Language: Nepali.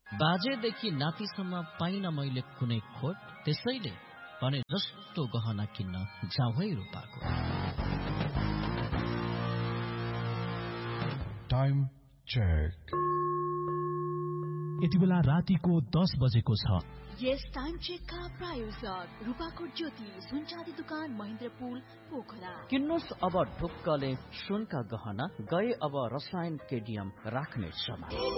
बाजेदेखि नातिसम्म पाइन मैले कुनै खोट, त्यसैले भने जस्तो गहना किन्न जाउँ है रूपाको। Time check. यति बेला रातिको 10 बजेको छ। यस टाइम चेकका प्रायोजक रूपाकोट ज्योति सुनचाँदी दुकान महेन्द्रपुल पोखरा। किन्नुस् अब ढुक्कले सुनका गहना, गए अब रसायन केडियम राख्ने समय।